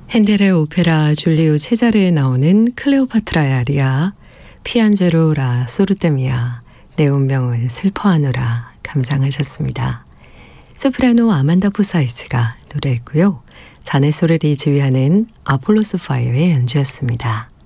핸델의 오페라 줄리오 체자르에 나오는 클레오파트라의 아리아, 피안제로 라 소르테미아, 내 운명을 슬퍼하노라 감상하셨습니다. 소프라노 아만다 포사이스가 노래했고요. 자네 소렐이 지휘하는 아폴로스 파이어의 연주였습니다.